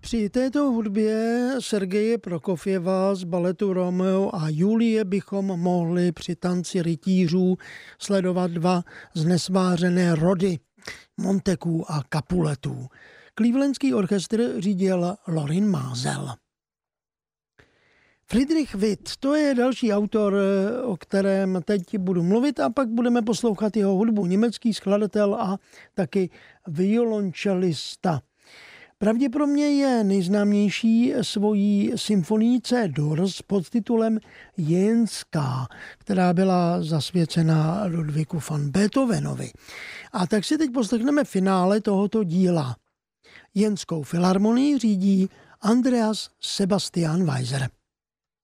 Při této hudbě Sergeje Prokofjeva z baletu Romeo a Julie bychom mohli při tanci rytířů sledovat dva znesvářené rody Monteků a Capuletů. Clevelandský orchestr řídil Lorin Maazel. Friedrich Witt, to je další autor, o kterém teď budu mluvit a pak budeme poslouchat jeho hudbu. Německý skladatel a taky violončelista. Pravděpodobně je nejznámější svojí symfonií C-dur s podtitulem Jenská, která byla zasvěcena Ludwigu van Beethovenovi. A tak si teď poslechneme finále tohoto díla. Jenskou filharmonii řídí Andreas Sebastian Weiser.